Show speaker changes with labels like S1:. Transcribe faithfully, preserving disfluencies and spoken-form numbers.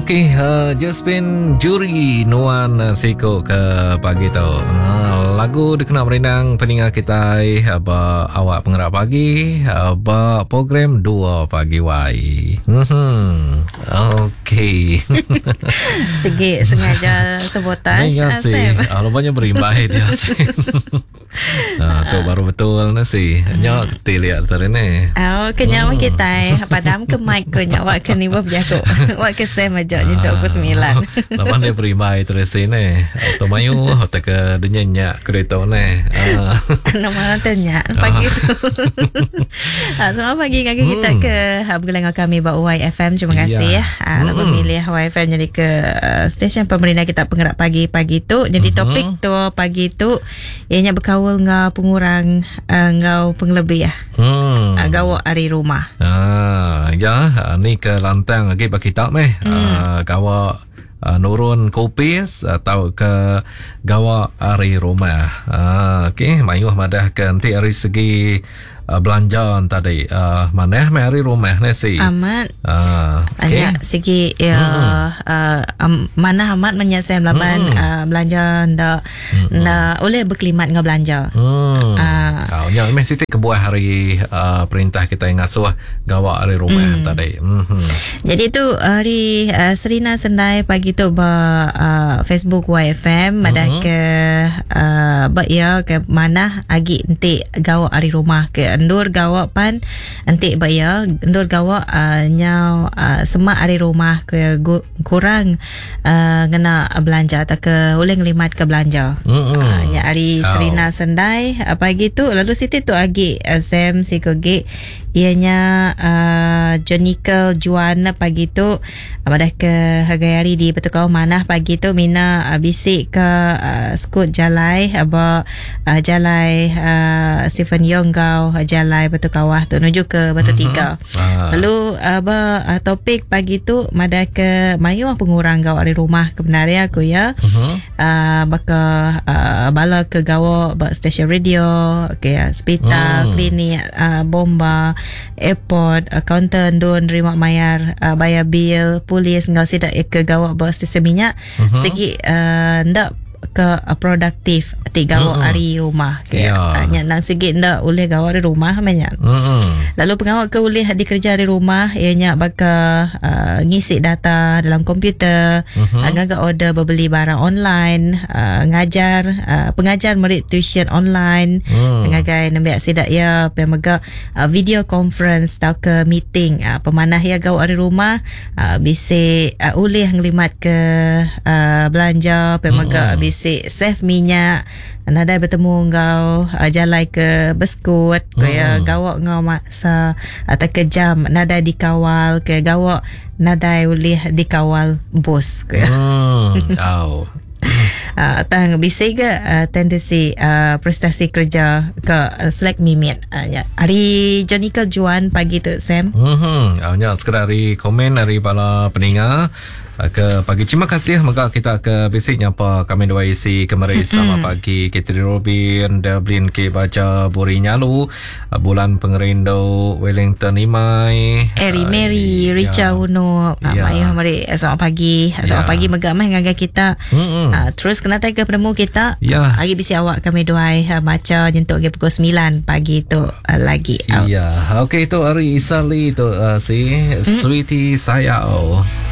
S1: Okey, uh, Josephine Juri Nuan uh, Siko ke pagi tu. Uh, lagu dikenal merindang peningat kita aba awak pengerak pagi, aba program dua pagi wai. Hmm. Okey.
S2: Segi sengaja sabotaj.
S1: Ingat sih, kalau banyak berimbai dia sih. Nah, tu baru betul nasi. Nyak kita lihat tadi ni.
S2: Oh, kenyawa hmm. kita. Padam ke mic ko nyak wak ke ni bab jago. Wak ke saya majak ni tu pukul sembilan.
S1: Lepas ni berimbai terus ni. Atau mayu atau ke dunia nyak kereta ni.
S2: Nama tu nyak pagi tu. Selamat pagi kaki kita ke bergelang kami ba U I F M. Terima kasih ya. Lalu milih U I F M jadi ke stesen pemerintah kita penggerak pagi-pagi tu. Jadi topik tu pagi tu ianya berkawal ngau pengurang uh, ngau penglebih ya. Hmm. Uh, gawak hari rumah.
S1: Ah, ya, ni ke lantang lagi bagi tak meh. Hmm. Uh, gawak uh, nurun kopis atau ke gawak hari rumah. Ah, okey, mayuh madah ke nanti dari segi Uh, belanjaan tadi uh, mana meh hari rumah ni si
S2: amat
S1: uh, okay.
S2: Banyak segi ya, hmm. uh, um, mana amat menyelesaikan laban hmm. uh, belanja ndak hmm. ndak oleh berkelimat dengan belanja
S1: hmm.
S2: uh,
S1: oh, ya meh siti kebuah hari uh, perintah kita yang ngasuh gawak hari rumah hmm. tadi hmm.
S2: Jadi tu hari uh, Serina Sendai pagi tu ba uh, Facebook Y F M hmm. ada ke uh, ba ya ke mana agi enti gawak hari rumah ke endur gawak pan nanti bayar endur gawak uh, nyau uh, semak hari rumah ke gu, kurang uh, kena belanja atau ke oleh ngelimat ke belanja mm-hmm. uh, nya hari oh. Serina Sendai uh, pagi tu lalu Siti tu agi uh, Sam si kogi ianya uh, Jonikel Juana pagi tu pada uh, ke hari di Petukau Manah pagi tu Mina uh, bisik ke uh, skut jalai aba uh, jalai uh, Stephen Yonggau jalai Batu Kawah tu menuju ke Batu mm-hmm. Tiga. Ah. Lalu aba uh, topik pagi tu mada ke mayu pengurang gawak hari rumah kebenaran aku ya. Mm-hmm. Uh, baka uh, bala ke gawak ba stesen radio, ke hospital, mm. klinik, uh, bomba, airport, uh, kaunter don terima bayar uh, bayar bil, polis ngau sidak ke gawak ba stesen minyak. Mm-hmm. Segi uh, ndak ke uh, produktif tiga mm-hmm. hari rumah ke yeah. uh, nang segi ndak oleh gawak di rumah banyak. Mm-hmm. Lalu pengawal ke oleh dikerja di rumah ianya baka uh, ngisi data dalam komputer, mm-hmm. agak order berbeli barang online, uh, ngajar uh, pengajar murid tuition online, mm. ngagai nampak sidak ya pemega uh, video conference atau ke meeting uh, pemanah ya gawak di rumah uh, bisi uh, oleh ngelimat ke uh, belanja pemega mm-hmm. si save minyak nada bertemu ngau uh, jalai ke beskut hmm. kaya gawak ngau masa atau ke jam nada dikawal ke gawak nada boleh dikawal bos kaya hmm. oh. Uh, tang bisa ke uh, tendensi uh, prestasi kerja ke uh, select mimit uh, ya. Hari Jonikel Juan pagi tu Sam.
S1: Mhm. Awaknya sekedar hari komen dari para pendengar ke pagi. Terima kasih maka kita ke basic nyapa kami dua isi kemarin selamat pagi Katri Robin Dublin ke baca Buri Nyalu bulan Pengerindo Wellington Imai
S2: Eri Mary uh, Richa ya. Uno ya. Ayuh mari selamat pagi selamat ya. Pagi megamah ngaga kita uh, terus kena tanya ke penemu kita ya. Lagi bisi awak kami dua uh, baca jentuk ke pukul sembilan pagi tu uh, lagi
S1: ya. Okey tu hari Isali tu uh, si mm. Sweetie saya oh.